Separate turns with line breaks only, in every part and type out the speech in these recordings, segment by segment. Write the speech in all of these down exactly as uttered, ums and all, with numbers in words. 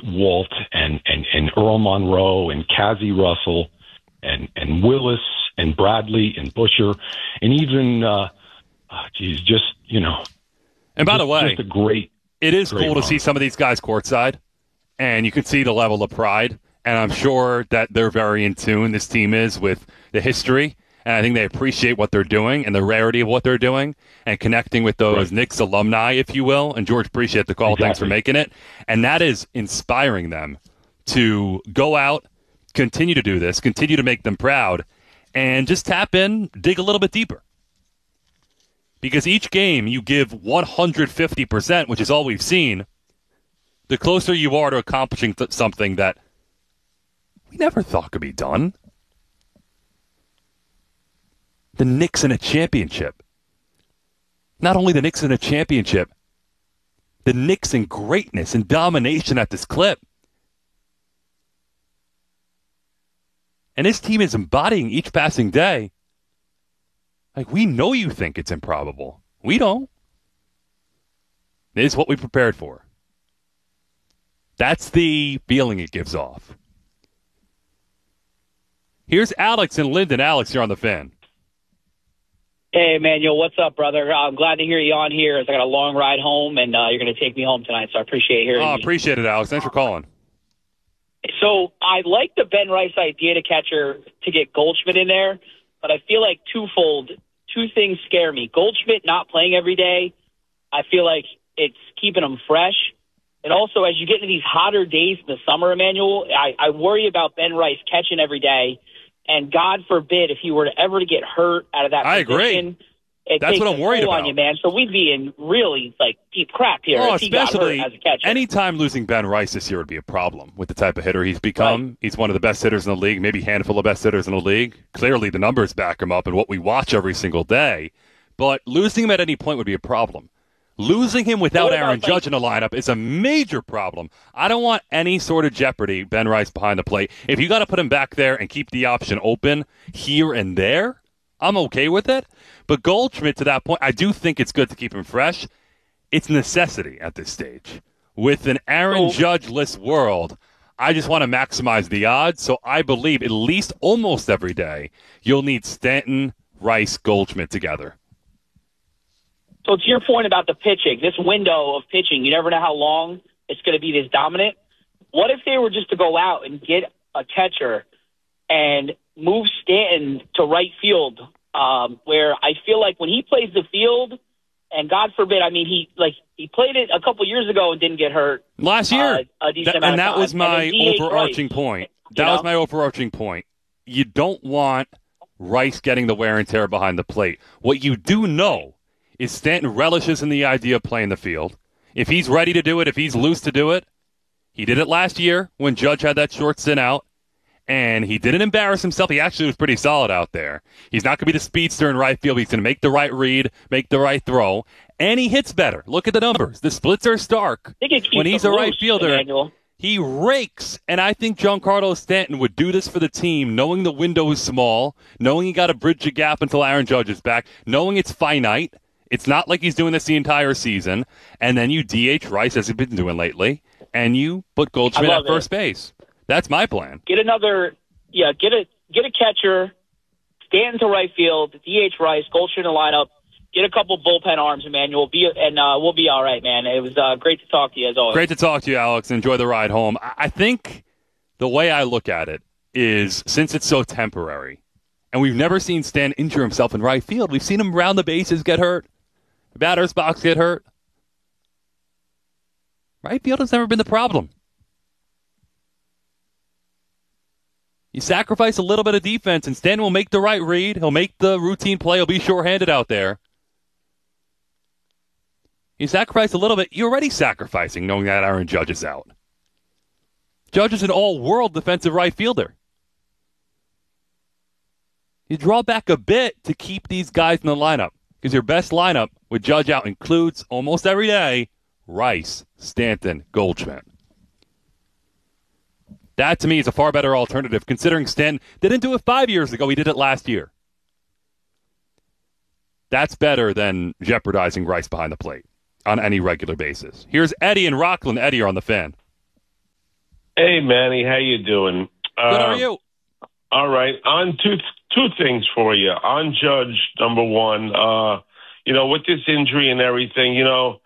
Walt and, and, and Earl Monroe and Cazzie Russell and, and Willis and Bradley and Busher and even, uh, uh, geez, just, you know.
And by
just,
the way,
just a great,
it is
great
cool to
run.
see some of these guys courtside, and you can see the level of pride. And I'm sure that they're very in tune, this team is, with the history. And I think they appreciate what they're doing and the rarity of what they're doing and connecting with those
right.
Knicks alumni, if you will. And George, appreciate the call.
Exactly.
Thanks for making it. And that is inspiring them to go out, continue to do this, continue to make them proud, and just tap in, dig a little bit deeper. Because each game you give one hundred fifty percent, which is all we've seen, the closer you are to accomplishing th- something that we never thought could be done. The Knicks in a championship. Not only the Knicks in a championship, the Knicks in greatness and domination at this clip. And this team is embodying each passing day. Like, we know you think it's improbable. We don't. It is what we prepared for. That's the feeling it gives off. Here's Alex in Linden. Alex, you're on the Fan.
Hey, Emmanuel, what's up, brother? I'm glad to hear you on here. As I got a long ride home, and uh, you're going to take me home tonight, so I appreciate hearing
Oh,
you.
appreciate it, Alex. Thanks for calling.
So I like the Ben Rice idea to catcher to get Goldschmidt in there, but I feel like twofold, two things scare me. Goldschmidt not playing every day, I feel like it's keeping him fresh. And also, as you get into these hotter days in the summer, Emmanuel, I, I worry about Ben Rice catching every day. And God forbid if he were to ever to get hurt out of that
I
position.
agree.
It
That's
takes
what I'm
a
worried
toll
about.
on you, man. So we'd be in really like deep crap here
Oh,
if he got
especially
hurt as a catcher.
anytime losing Ben Rice this year would be a problem with the type of hitter he's become.
Right.
He's one of the best hitters in the league, maybe a handful of best hitters in the league. Clearly the numbers back him up and what we watch every single day. But losing him at any point would be a problem. Losing him without
What about,
Aaron
like-
Judge in the lineup is a major problem. I don't want any sort of jeopardy, Ben Rice behind the plate. If you got to put him back there and keep the option open here and there, I'm okay with it. But Goldschmidt, to that point, I do think it's good to keep him fresh. It's necessity at this stage. With an Aaron
Oh.
Judge-less world, I just want to maximize the odds. So I believe at least almost every day you'll need Stanton, Rice, Goldschmidt together.
So to your point about the pitching, this window of pitching, you never know how long it's going to be this dominant. What if they were just to go out and get a catcher and move Stanton to right field, um, where I feel like when he plays the field, and God forbid, I mean, he like he played it a couple years ago and didn't get hurt.
Last year,
uh, a decent
That-
amount
and
of
that
time.
was
And
my
then D H
overarching
Rice,
point.
you
That
know?
was my overarching point. You don't want Rice getting the wear and tear behind the plate. What you do know is Stanton relishes in the idea of playing the field. If he's ready to do it, if he's loose to do it, he did it last year when Judge had that short stint out, and he didn't embarrass himself. He actually was pretty solid out there. He's not going to be the speedster in right field. He's going to make the right read, make the right throw, and he hits better. Look at the numbers. The splits are stark.
I think it keeps
When he's a
him
right
loose,
fielder,
Emmanuel.
he rakes, and I think Giancarlo Stanton would do this for the team, knowing the window is small, knowing he got to bridge the gap until Aaron Judge is back, knowing it's finite. It's not like he's doing this the entire season. And then you D H Rice, as he's been doing lately, and you put Goldschmidt
I
at
love
first
it.
base. That's my plan.
Get another, yeah, get a get a catcher, Stanton to right field, D H Rice, Goldschmidt in the lineup, get a couple bullpen arms, Emmanuel, be, and uh, we'll be all right, man. It was uh, great to talk to you, as always.
Great to talk to you, Alex. Enjoy the ride home. I I think the way I look at it is, since it's so temporary, and we've never seen Stan injure himself in right field. We've seen him round the bases get hurt, batter's box get hurt. Right field has never been the problem. You sacrifice a little bit of defense, and Stan will make the right read. He'll make the routine play. He'll be short-handed out there. You sacrifice a little bit. You're already sacrificing, knowing that Aaron Judge is out. Judge is an all-world defensive right fielder. You draw back a bit to keep these guys in the lineup, because your best lineup with Judge out includes, almost every day, Rice, Stanton, Goldschmidt. That, to me, is a far better alternative, considering Stanton didn't do it five years ago. He did it last year. That's better than jeopardizing Rice behind the plate on any regular basis. Here's Eddie and Rockland. Eddie, you're on the Fan.
Hey, Manny, how you doing?
Good, how are you?
Uh, all right. On two two things for you. On Judge, number one, uh, you know, with this injury and everything, you know,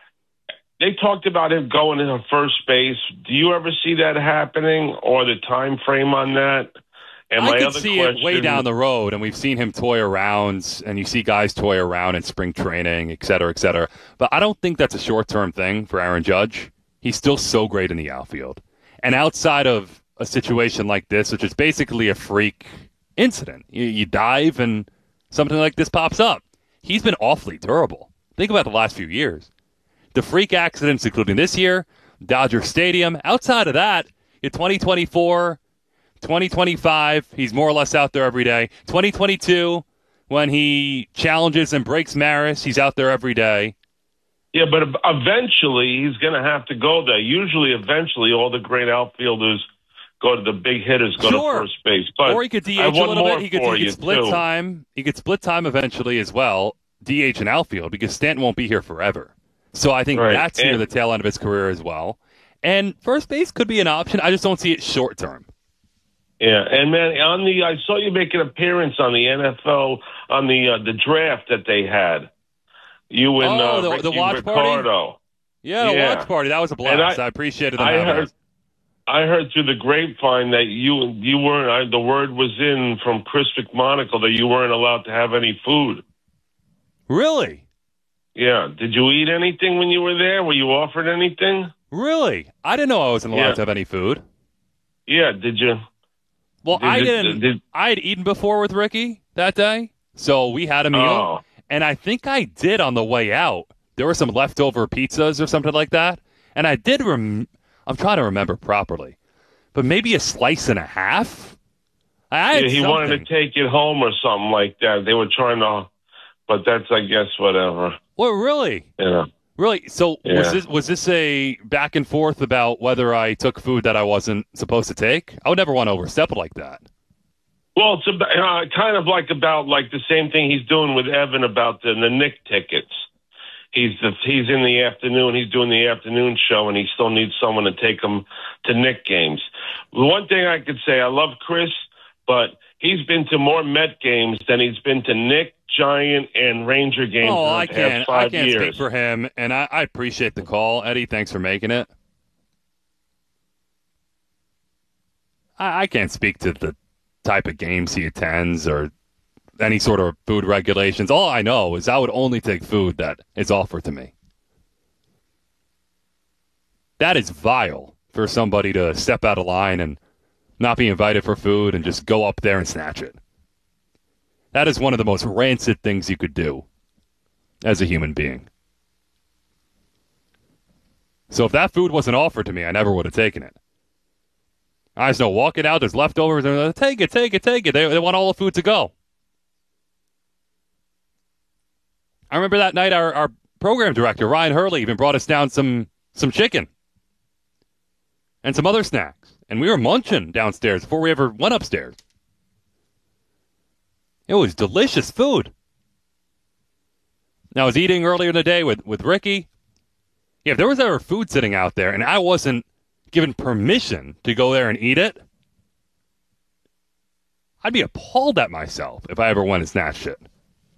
they talked about him going into first base. Do you ever see that happening or the time frame on that? And
I
my
could
other
see
question,
it way down the road, and we've seen him toy around, and you see guys toy around in spring training, et cetera, et cetera. But I don't think that's a short-term thing for Aaron Judge. He's still so great in the outfield. And outside of a situation like this, which is basically a freak incident, you, you dive and something like this pops up. He's been awfully durable. Think about the last few years. The freak accidents, including this year, Dodger Stadium. Outside of that, in twenty twenty-four, twenty twenty-five, he's more or less out there every day. twenty twenty-two, when he challenges and breaks Maris, he's out there every day.
Yeah, but eventually he's going to have to go there. Usually, eventually, all the great outfielders go to the big hitters, go
sure.
to first base. But
or he could D H a little bit. He could, he could split
too.
time. He could split time eventually as well, D H and outfield, because Stanton won't be here forever. So I think
right.
that's
and,
near the tail end of his career as well. And first base could be an option. I just don't see it short term.
Yeah, and man, on the I saw you make an appearance on the N F L on the uh, the draft that they had. You and
oh,
uh,
the,
Ricky
the watch
Ricardo.
party. Yeah, the
yeah.
watch party. That was a blast. I, I appreciated them.
I
having
heard.
us.
I heard through the grapevine that you you weren't. I, the word was in from Chris McMonagle that you weren't allowed to have any food.
Really?
Yeah. Did you eat anything when you were there? Were you offered anything?
Really? I didn't know I wasn't allowed
yeah.
to have any food.
Yeah. Did you?
Well,
did
I
it,
didn't.
Did,
I had eaten before with Ricky that day, so we had a meal,
oh.
and I think I did on the way out. There were some leftover pizzas or something like that, and I did. Rem- I'm trying to remember properly, but maybe a slice and a half. I had
yeah, he
something.
wanted to take it home or something like that. They were trying to, but that's I guess whatever.
Well, really?
Yeah.
Really? So
yeah.
was this was this a back and forth about whether I took food that I wasn't supposed to take? I would never want to overstep it like that.
Well, it's about, uh, kind of like about like the same thing he's doing with Evan about the, the Knick tickets. He's the, he's in the afternoon. He's doing the afternoon show, and he still needs someone to take him to Knick games. One thing I could say, I love Chris, but he's been to more Met games than he's been to Knick, Giant, and Ranger games
oh,
in the
I
past
can't,
five
I can't
years.
speak for him, and I, I appreciate the call, Eddie. Thanks for making it. I, I can't speak to the type of games he attends or any sort of food regulations. All I know is I would only take food that is offered to me. That is vile for somebody to step out of line and not be invited for food and just go up there and snatch it. That is one of the most rancid things you could do as a human being. So if that food wasn't offered to me, I never would have taken it. I just know walking out, there's leftovers, and like, take it, take it, take it. They, they want all the food to go. I remember that night our, our program director, Ryan Hurley, even brought us down some, some chicken and some other snacks. And we were munching downstairs before we ever went upstairs. It was delicious food. Now, I was eating earlier in the day with, with Ricky. Yeah, if there was ever food sitting out there and I wasn't given permission to go there and eat it, I'd be appalled at myself if I ever went and snatched it.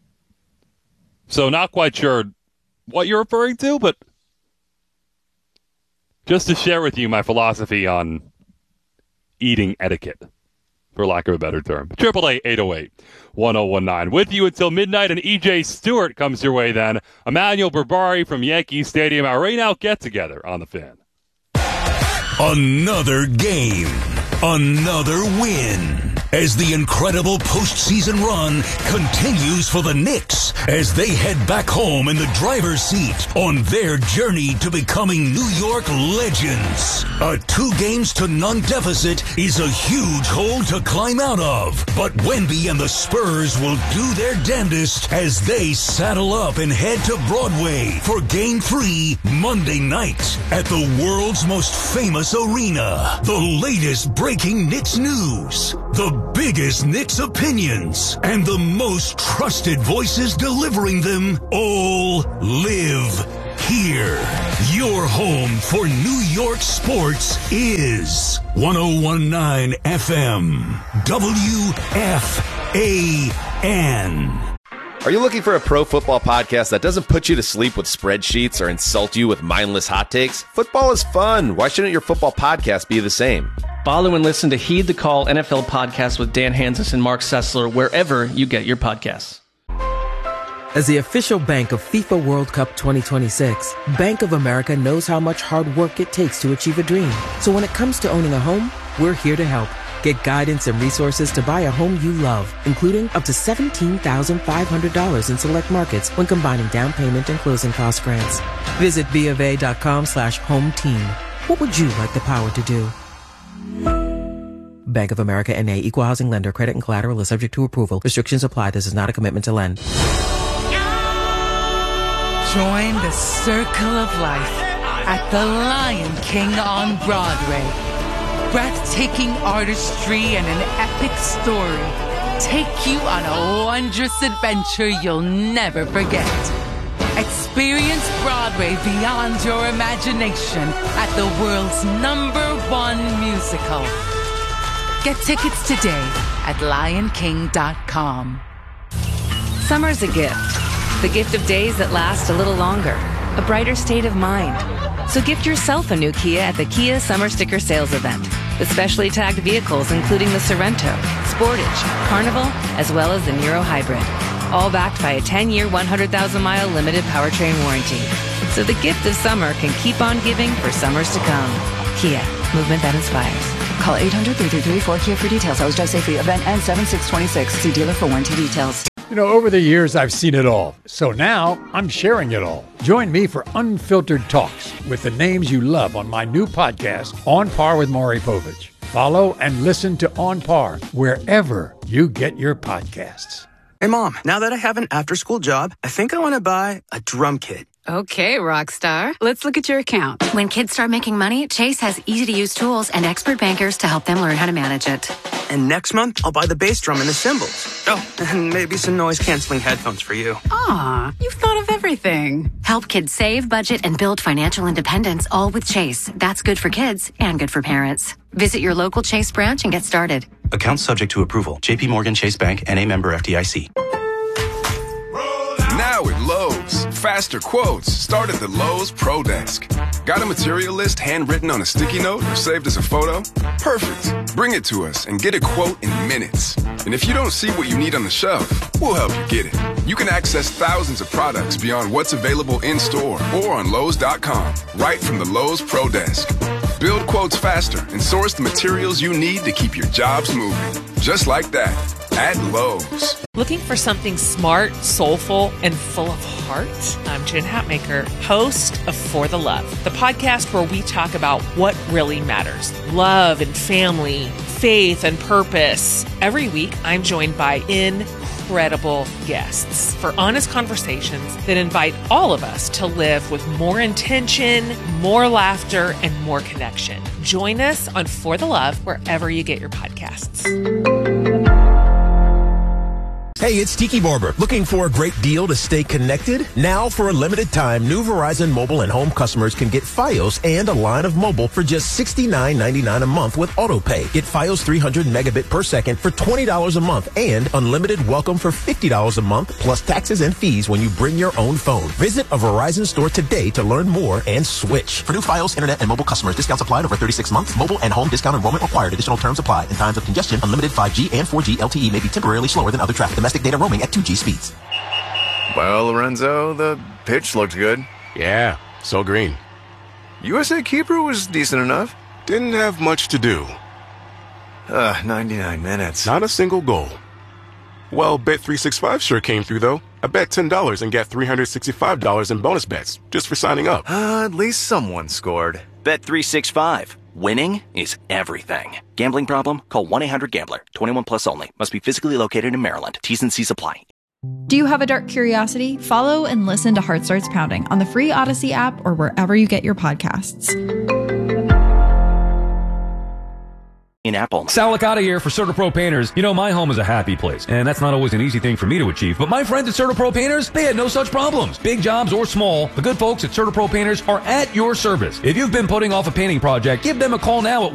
So not quite sure what you're referring to, but just to share with you my philosophy on eating etiquette, for lack of a better term. triple A eight oh eight, one oh one nine. With you until midnight, and E J Stewart comes your way then. Emmanuel Berbari from Yankee Stadium, our rain out get-together on the Fan.
Another game, another win, as the incredible postseason run continues for the Knicks as they head back home in the driver's seat on their journey to becoming New York legends. A two games to none deficit is a huge hole to climb out of, but Wemby and the Spurs will do their damnedest as they saddle up and head to Broadway for Game three Monday night at the world's most famous arena. The latest breaking Knicks news, the biggest Knicks opinions, and the most trusted voices delivering them all live here. Your home for New York sports is one oh one point nine F M W F A N.
Are you looking for a pro football podcast that doesn't put you to sleep with spreadsheets or insult you with mindless hot takes? Football is fun. Why shouldn't your football podcast be the same?
Follow and listen to Heed the Call N F L podcast with Dan Hansis and Mark Sessler wherever you get your podcasts.
As the official bank of FIFA World Cup twenty twenty-six, Bank of America knows how much hard work it takes to achieve a dream. So when it comes to owning a home, we're here to help. Get guidance and resources to buy a home you love, including up to seventeen thousand five hundred dollars in select markets when combining down payment and closing cost grants. Visit BofA.com slash home team. What would you like the power to do? Bank of America N A, Equal Housing Lender. Credit and collateral is subject to approval. Restrictions apply. This is not a commitment to lend.
Join the circle of life at the Lion King on Broadway. Breathtaking artistry and an epic story take you on a wondrous adventure you'll never forget. Experience Broadway beyond your imagination at the world's number one musical. Get tickets today at lion king dot com.
Summer's a gift. The gift of days that last a little longer. A brighter state of mind. So gift yourself a new Kia at the Kia Summer Sticker Sales Event. With specially tagged vehicles including the Sorrento, Sportage, Carnival, as well as the Niro Hybrid. All backed by a ten-year, one hundred thousand mile limited powertrain warranty. So the gift of summer can keep on giving for summers to come. Kia, movement that inspires.
Call eight hundred, three three three, four K I A for details. Always drive safely. Event ends seven six twenty-six. See dealer for warranty details.
You know, over the years, I've seen it all. So now I'm sharing it all. Join me for Unfiltered Talks with the names you love on my new podcast, On Par with Maury Povich. Follow and listen to On Par wherever you get your podcasts.
Hey, Mom, now that I have an after-school job, I think I want to buy a drum kit.
Okay, Rockstar. Let's look at your account.
When kids start making money, Chase has easy-to-use tools and expert bankers to help them learn how to manage it.
And next month, I'll buy the bass drum and the cymbals. Oh, and maybe some noise-canceling headphones for you.
Aw, you've thought of everything.
Help kids save, budget, and build financial independence, all with Chase. That's good for kids and good for parents. Visit your local Chase branch and get started.
Account subject to approval. J P Morgan Chase Bank, N A member F D I C.
Now at Lowe's, faster quotes start at the Lowe's Pro Desk. Got a material list handwritten on a sticky note or saved as a photo? Perfect. Bring it to us and get a quote in minutes. And if you don't see what you need on the shelf, we'll help you get it. You can access thousands of products beyond what's available in store or on Lowe's dot com, right from the Lowe's Pro Desk. Build quotes faster and source the materials you need to keep your jobs moving. Just like that. At Lowe's.
Looking for something smart, soulful, and full of heart? I'm Jen Hatmaker, host of For the Love, the podcast where we talk about what really matters. Love and family, faith and purpose. Every week, I'm joined by incredible guests for honest conversations that invite all of us to live with more intention, more laughter, and more connection. Join us on For the Love wherever you get your podcasts.
Hey, it's Tiki Barber. Looking for a great deal to stay connected? Now, for a limited time, new Verizon Mobile and Home customers can get Fios and a line of mobile for just sixty-nine ninety-nine a month with AutoPay. Get Fios three hundred megabit per second for twenty dollars a month and unlimited welcome for fifty dollars a month plus taxes and fees when you bring your own phone. Visit a Verizon store today to learn more and switch. For new Fios, internet, and mobile customers, discounts applied over thirty-six months. Mobile and home discount enrollment required. Additional terms apply. In times of congestion, unlimited five G and four G L T E may be temporarily slower than other traffic. Domestic data roaming at two G speeds.
Well, Lorenzo, the pitch looked good.
Yeah, so green.
U S A Keeper was decent enough.
Didn't have much to do.
Uh, ninety-nine minutes.
Not a single goal. Well, Bet three sixty-five sure came through, though. I bet ten dollars and got three hundred sixty-five dollars in bonus bets just for signing up.
Uh, at least someone scored.
Bet three sixty-five. Winning is everything. Gambling problem? Call one eight hundred gambler. twenty-one plus only. Must be physically located in Maryland. T's and C's apply.
Do you have a dark curiosity? Follow and listen to Heart Starts Pounding on the free Odyssey app or wherever you get your podcasts.
in Apple.
Sal Licata here for CertaPro Painters. You know, my home is a happy place, and that's not always an easy thing for me to achieve. But my friends at CertaPro Painters, they had no such problems. Big jobs or small, the good folks at CertaPro Painters are at your service. If you've been putting off a painting project, give them a call now at